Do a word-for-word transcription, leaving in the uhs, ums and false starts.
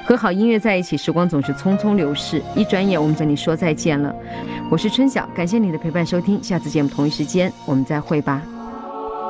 和好音乐在一起，时光总是匆匆流逝，一转眼我们跟你说再见了。我是春晓，感谢你的陪伴收听，下次节目同一时间我们再会吧。